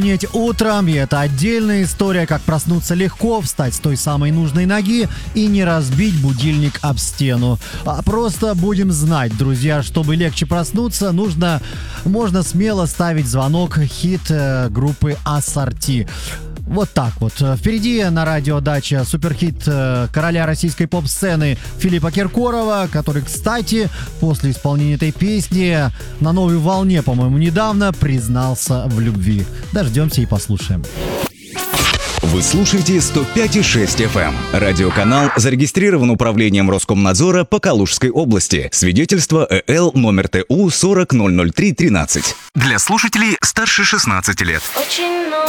Утром, и это отдельная история, как проснуться легко, встать с той самой нужной ноги и не разбить будильник об стену. Просто будем знать, друзья, чтобы легче проснуться, можно смело ставить звонок, хит группы Ассорти. Вот так вот. Впереди на радиодаче суперхит короля российской поп-сцены Филиппа Киркорова, который, кстати, после исполнения этой песни на новой волне, по-моему, недавно признался в любви. Дождемся и послушаем. Вы слушаете 105,6 FM. Радиоканал зарегистрирован управлением Роскомнадзора по Калужской области. Свидетельство ЭЛ номер ТУ 40 003 13. Для слушателей старше 16 лет. Очень много